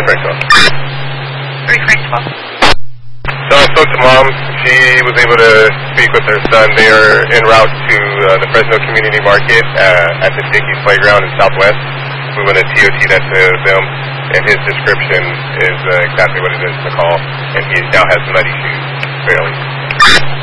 Frank 12. 3 Frank 12. So I spoke to Mom. She was able to speak with her son. They are en route to the Fresno Community Market at the Dickies Playground in Southwest. We want to TOT that to them, and his description is exactly what it is to call, and he now has muddy shoes, barely.